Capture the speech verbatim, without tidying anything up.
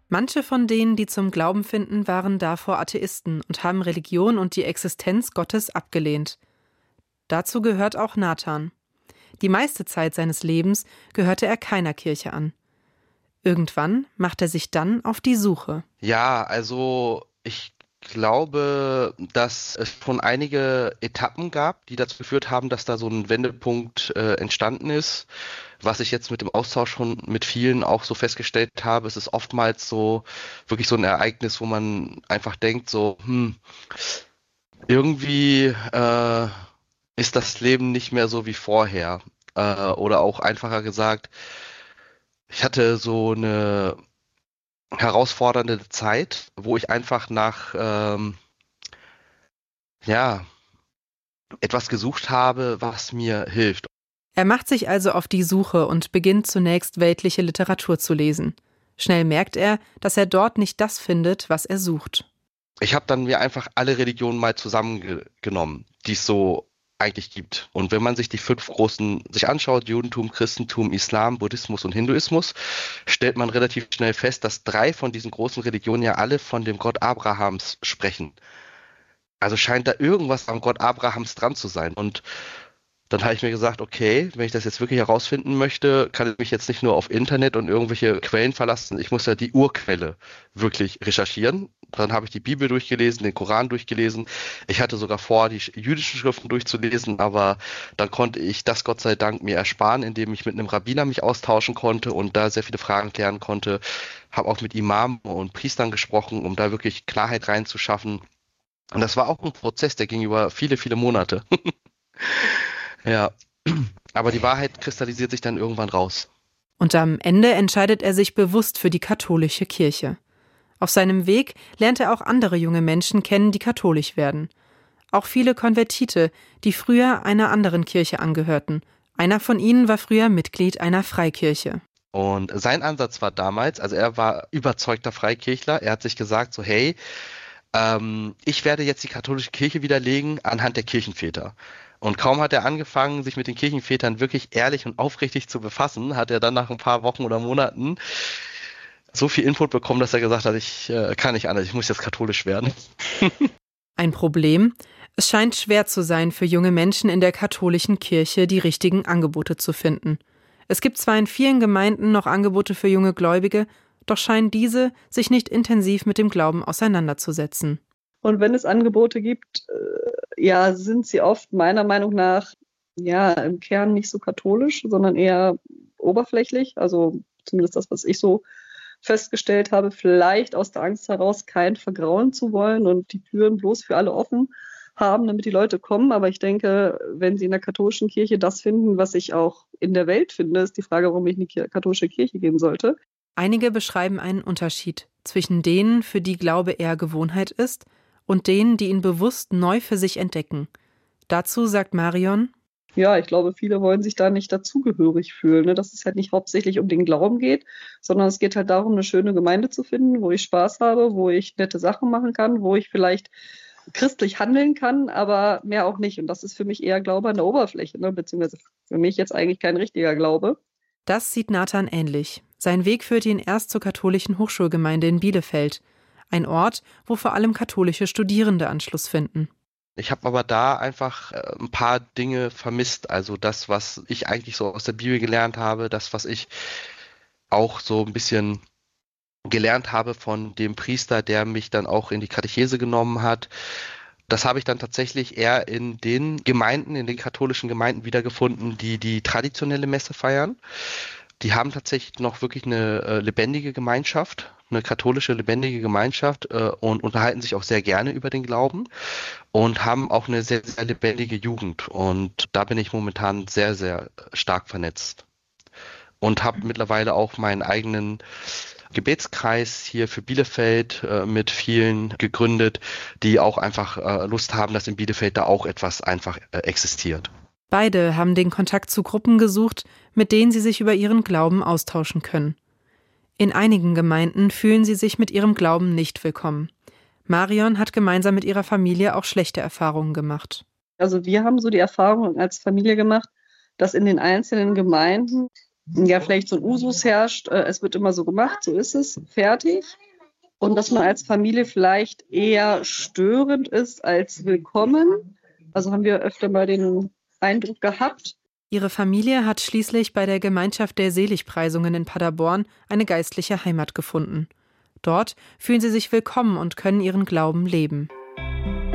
Manche von denen, die zum Glauben finden, waren davor Atheisten und haben Religion und die Existenz Gottes abgelehnt. Dazu gehört auch Nathan. Die meiste Zeit seines Lebens gehörte er keiner Kirche an. Irgendwann macht er sich dann auf die Suche. Ja, also ich glaube, dass es schon einige Etappen gab, die dazu geführt haben, dass da so ein Wendepunkt äh, entstanden ist. Was ich jetzt mit dem Austausch schon mit vielen auch so festgestellt habe, es ist oftmals so wirklich so ein Ereignis, wo man einfach denkt, so, hm, irgendwie äh, ist das Leben nicht mehr so wie vorher. Äh, oder auch einfacher gesagt, ich hatte so eine herausfordernde Zeit, wo ich einfach nach ähm, ja, etwas gesucht habe, was mir hilft. Er macht sich also auf die Suche und beginnt zunächst weltliche Literatur zu lesen. Schnell merkt er, dass er dort nicht das findet, was er sucht. Ich habe dann mir einfach alle Religionen mal zusammengenommen, die es so eigentlich gibt. Und wenn man sich die fünf großen sich anschaut, Judentum, Christentum, Islam, Buddhismus und Hinduismus, stellt man relativ schnell fest, dass drei von diesen großen Religionen ja alle von dem Gott Abrahams sprechen. Also scheint da irgendwas am Gott Abrahams dran zu sein. Und dann habe ich mir gesagt, okay, wenn ich das jetzt wirklich herausfinden möchte, kann ich mich jetzt nicht nur auf Internet und irgendwelche Quellen verlassen. Ich muss ja die Urquelle wirklich recherchieren. Dann habe ich die Bibel durchgelesen, den Koran durchgelesen. Ich hatte sogar vor, die jüdischen Schriften durchzulesen, aber dann konnte ich das Gott sei Dank mir ersparen, indem ich mit einem Rabbiner mich austauschen konnte und da sehr viele Fragen klären konnte. Habe auch mit Imamen und Priestern gesprochen, um da wirklich Klarheit reinzuschaffen. Und das war auch ein Prozess, der ging über viele, viele Monate. Ja, aber die Wahrheit kristallisiert sich dann irgendwann raus. Und am Ende entscheidet er sich bewusst für die katholische Kirche. Auf seinem Weg lernt er auch andere junge Menschen kennen, die katholisch werden. Auch viele Konvertite, die früher einer anderen Kirche angehörten. Einer von ihnen war früher Mitglied einer Freikirche. Und sein Ansatz war damals, also er war überzeugter Freikirchler, er hat sich gesagt so, hey, ähm, ich werde jetzt die katholische Kirche widerlegen anhand der Kirchenväter. Und kaum hat er angefangen, sich mit den Kirchenvätern wirklich ehrlich und aufrichtig zu befassen, hat er dann nach ein paar Wochen oder Monaten so viel Input bekommen, dass er gesagt hat, ich äh, kann nicht anders, ich muss jetzt katholisch werden. Ein Problem? Es scheint schwer zu sein, für junge Menschen in der katholischen Kirche die richtigen Angebote zu finden. Es gibt zwar in vielen Gemeinden noch Angebote für junge Gläubige, doch scheinen diese sich nicht intensiv mit dem Glauben auseinanderzusetzen. Und wenn es Angebote gibt, äh, ja, sind sie oft meiner Meinung nach ja im Kern nicht so katholisch, sondern eher oberflächlich. Also zumindest das, was ich so festgestellt habe, vielleicht aus der Angst heraus, kein vergraulen zu wollen und die Türen bloß für alle offen haben, damit die Leute kommen. Aber ich denke, wenn sie in der katholischen Kirche das finden, was ich auch in der Welt finde, ist die Frage, warum ich in die katholische Kirche gehen sollte. Einige beschreiben einen Unterschied zwischen denen, für die Glaube eher Gewohnheit ist, und denen, die ihn bewusst neu für sich entdecken. Dazu sagt Marion: Ja, ich glaube, viele wollen sich da nicht dazugehörig fühlen, ne? Dass es halt nicht hauptsächlich um den Glauben geht, sondern es geht halt darum, eine schöne Gemeinde zu finden, wo ich Spaß habe, wo ich nette Sachen machen kann, wo ich vielleicht christlich handeln kann, aber mehr auch nicht. Und das ist für mich eher Glaube an der Oberfläche, ne? Beziehungsweise für mich jetzt eigentlich kein richtiger Glaube. Das sieht Nathan ähnlich. Sein Weg führt ihn erst zur katholischen Hochschulgemeinde in Bielefeld. Ein Ort, wo vor allem katholische Studierende Anschluss finden. Ich habe aber da einfach äh, ein paar Dinge vermisst. Also das, was ich eigentlich so aus der Bibel gelernt habe, das, was ich auch so ein bisschen gelernt habe von dem Priester, der mich dann auch in die Katechese genommen hat. Das habe ich dann tatsächlich eher in den Gemeinden, in den katholischen Gemeinden wiedergefunden, die die traditionelle Messe feiern. Die haben tatsächlich noch wirklich eine äh, lebendige Gemeinschaft, eine katholische lebendige Gemeinschaft äh, und unterhalten sich auch sehr gerne über den Glauben und haben auch eine sehr, sehr lebendige Jugend. Und da bin ich momentan sehr, sehr stark vernetzt. Und habe mittlerweile auch meinen eigenen Gebetskreis hier für Bielefeld äh, mit vielen gegründet, die auch einfach äh, Lust haben, dass in Bielefeld da auch etwas einfach äh, existiert. Beide haben den Kontakt zu Gruppen gesucht, mit denen sie sich über ihren Glauben austauschen können. In einigen Gemeinden fühlen sie sich mit ihrem Glauben nicht willkommen. Marion hat gemeinsam mit ihrer Familie auch schlechte Erfahrungen gemacht. Also wir haben so die Erfahrung als Familie gemacht, dass in den einzelnen Gemeinden ja vielleicht so ein Usus herrscht, äh, es wird immer so gemacht, so ist es, fertig. Und dass man als Familie vielleicht eher störend ist als willkommen. Also haben wir öfter mal den Eindruck gehabt. Ihre Familie hat schließlich bei der Gemeinschaft der Seligpreisungen in Paderborn eine geistliche Heimat gefunden. Dort fühlen sie sich willkommen und können ihren Glauben leben.